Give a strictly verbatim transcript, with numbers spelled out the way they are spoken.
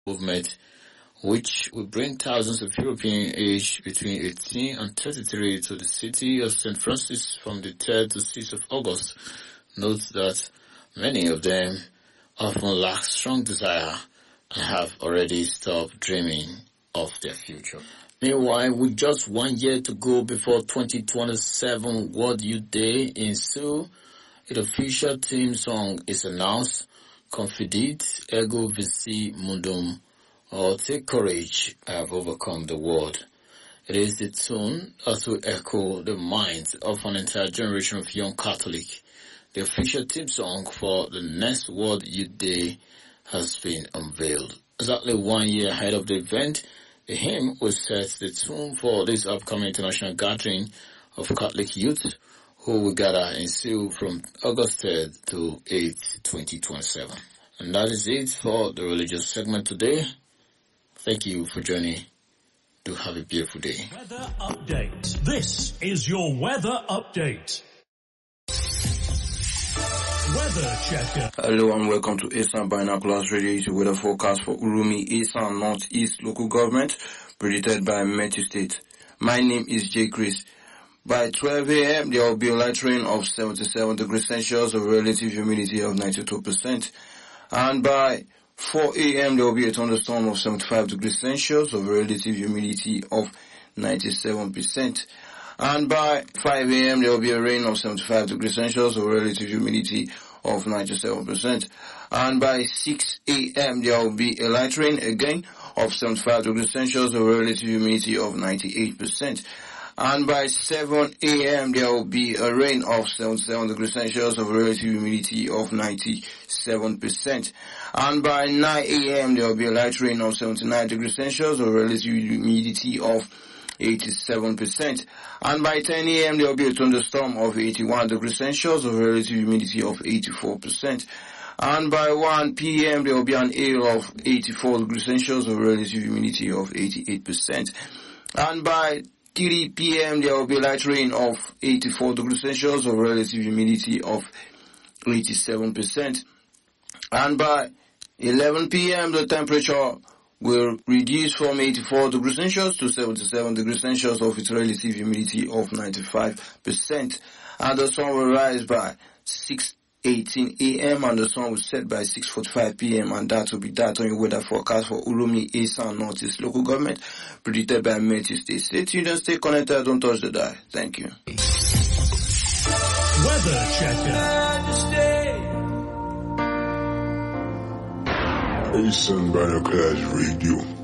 movement, which will bring thousands of Europeans aged between eighteen and thirty-three to the city of Saint Francis from the third to sixth of August. Note that many of them often lack strong desire and have already stopped dreaming of their future. Meanwhile, with just one year to go before twenty twenty-seven World Youth Day in Seoul, an official theme song is announced, Confidit Ego Vici Mundum, or Take Courage, I Have Overcome the World. It is the tune that will echo the minds of an entire generation of young Catholics. The official theme song for the next World Youth Day has been unveiled. Exactly one year ahead of the event, the hymn will set the tune for this upcoming international gathering of Catholic youth who will gather in Seoul from August third to eighth, twenty twenty-seven. And that is it for the religious segment today. Thank you for joining. Do have a beautiful day. Weather update. This is your weather update. Weather checker. Hello and welcome to Esan Binoculars Radio weather forecast for Urumi, Esan Northeast Local Government, predicted by Metro State. My name is J. Chris. By twelve a.m., there will be a light rain of seventy-seven degrees Celsius with relative humidity of ninety-two percent. And by four a.m., there will be a thunderstorm of seventy-five degrees Celsius with relative humidity of ninety-seven percent. And by five a.m., there will be a rain of seventy-five degrees Celsius with relative humidity of ninety-seven percent. And by six a.m., there will be a light rain again of seventy-five degrees Celsius with relative humidity of ninety-eight percent. And by seven a.m., there will be a rain of seventy-seven degrees Celsius with relative humidity of ninety-seven percent. And by nine a.m., there will be a light rain of seventy-nine degrees Celsius with relative humidity of eighty-seven percent. And by ten a.m., there will be a thunderstorm of eighty-one degrees Celsius with relative humidity of eighty-four percent. And by one p.m., there will be an hail of eighty-four degrees Celsius with relative humidity of eighty-eight percent. And by three p.m., there will be light rain of eighty-four degrees Celsius with relative humidity of eighty-seven percent. And by eleven p.m., the temperature will reduce from eighty-four degrees Celsius to seventy-seven degrees Celsius with its relative humidity of ninety-five percent. And the sun will rise by six eighteen a.m. and the sun will set by six forty-five p.m. and that will be that on your weather forecast for Urumi, Esan Northeast Local Government, predicted by Metro State. Stay tuned and stay connected, don't touch the dial. Thank you. Weather checker. Esan Binoculars Radio.